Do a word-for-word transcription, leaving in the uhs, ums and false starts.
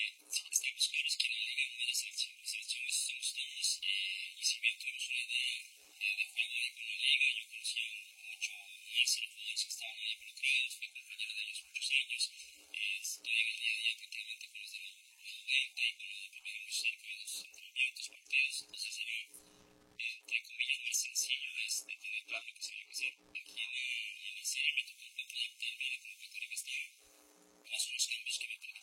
sí, estamos claros que la liga no es la selección, la selección es somos todos, eh, y si bien tuvimos una idea de, de juego ahí con la liga, yo conocía mucho más a los jugadores que estaban ahí involucrados, fui compañero de ellos muchos años, eh, estoy en el día a día prácticamente con los de la U veinte y con los de primera universidad que vemos en otros partidos, entonces era, entre comillas, más sencillo es de tener claro lo que se había que hacer.